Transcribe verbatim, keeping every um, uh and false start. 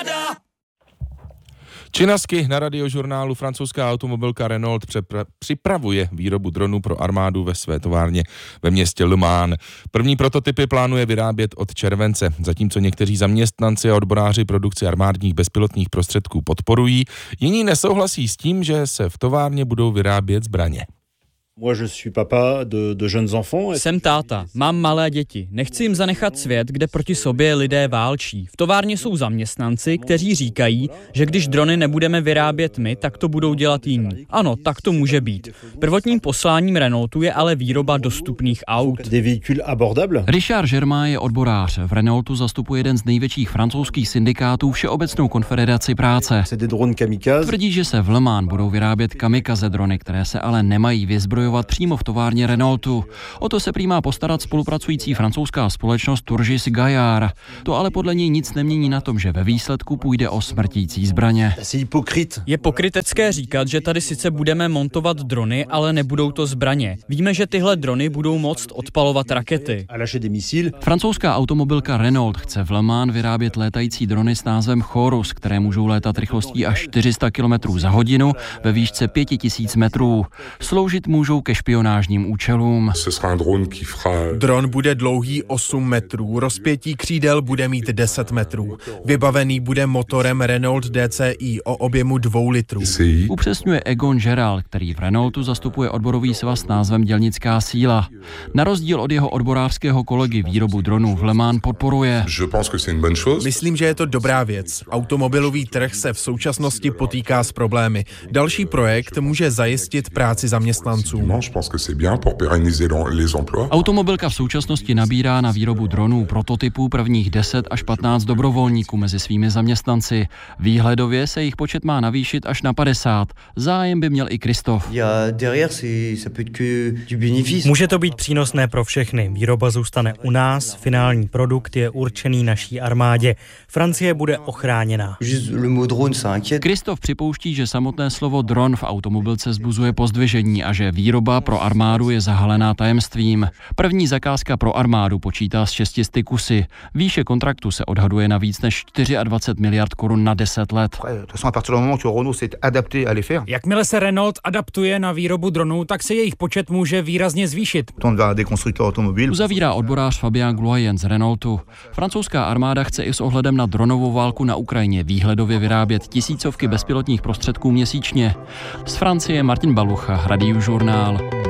Činasky na radiožurnálu. Francouzská automobilka Renault přepra- připravuje výrobu dronů pro armádu ve své továrně ve městě Le Mans. První prototypy plánuje vyrábět od července, zatímco někteří zaměstnanci a odboráři produkci armádních bezpilotních prostředků podporují, jiní nesouhlasí s tím, že se v továrně budou vyrábět zbraně. Jsem táta, mám malé děti. Nechci jim zanechat svět, kde proti sobě lidé válčí. V továrně jsou zaměstnanci, kteří říkají, že když drony nebudeme vyrábět my, tak to budou dělat jiní. Ano, tak to může být. Prvotním posláním Renaultu je ale výroba dostupných aut. Richard Germain je odborář. V Renaultu zastupuje jeden z největších francouzských syndikátů Všeobecnou konfederaci práce. Tvrdí, že se v Le Mans budou vyrábět kamikaze drony, které se ale nemají vyzbrojovat přímo v továrně Renaultu. O to se prý má postarat spolupracující francouzská společnost Turgis Gaillard. To ale podle něj nic nemění na tom, že ve výsledku půjde o smrtící zbraně. Je pokrytecké říkat, že tady sice budeme montovat drony, ale nebudou to zbraně. Víme, že tyhle drony budou moct odpalovat rakety. Francouzská automobilka Renault chce v Le Mans vyrábět létající drony s názvem Chorus, které můžou létat rychlostí až čtyři sta kilometrů za hodinu ve výšce pět tisíc metrů. Sloužit můžou ke špionážním účelům. Dron bude dlouhý osm metrů, rozpětí křídel bude mít deset metrů. Vybavený bude motorem Renault D C I o objemu dvou litrů. Upřesňuje Egon Geral, který v Renaultu zastupuje odborový svaz s názvem Dělnická síla. Na rozdíl od jeho odborářského kolegy výrobu dronů v Le Mans podporuje. Myslím, že je to dobrá věc. Automobilový trh se v současnosti potýká s problémy. Další projekt může zajistit práci zaměstnanců. Automobilka v současnosti nabírá na výrobu dronů prototypů prvních deset až patnáct dobrovolníků mezi svými zaměstnanci. Výhledově se jejich počet má navýšit až na padesát. Zájem by měl i Christophe. Může to být přínosné pro všechny. Výroba zůstane u nás, finální produkt je určený naší armádě. Francie bude ochráněná. Christophe připouští, že samotné slovo dron v automobilce vzbuzuje pozdvižení a že výroba pro armádu je zahalená tajemstvím. První zakázka pro armádu počítá s šesti kusy. Výše kontraktu se odhaduje na víc než dvacet čtyři miliard korun na deset let. Jakmile se Renault adaptuje na výrobu dronů, tak se jejich počet může výrazně zvýšit. Uzavírá odborář Fabien Gloyen z Renaultu. Francouzská armáda chce i s ohledem na dronovou válku na Ukrajině výhledově vyrábět tisícovky bezpilotních prostředků měsíčně. Z Francie Martin Balucha, Radiožurnál.